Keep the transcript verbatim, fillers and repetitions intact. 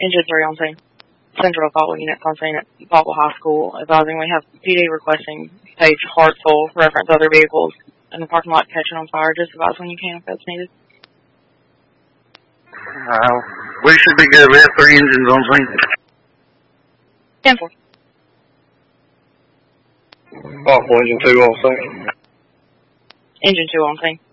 Engine three on scene. Central Assault Units on scene at Bobble High School, advising we have P D requesting page Hartsville, reference other vehicles in the parking lot catching on fire. Just advise when you can if that's needed. Uh, we should be good. We have three engines on scene. ten four. Possible engine two on scene. Engine two on scene.